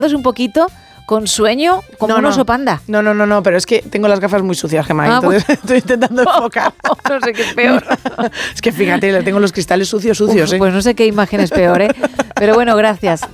un poquito, con sueño, como un oso panda. No, pero es que tengo las gafas muy sucias, Gemma, entonces estoy intentando enfocar. No sé qué es peor. Es que fíjate, tengo los cristales sucios, ¿eh? Pues no sé qué imagen es peor, ¿eh? Pero bueno, gracias.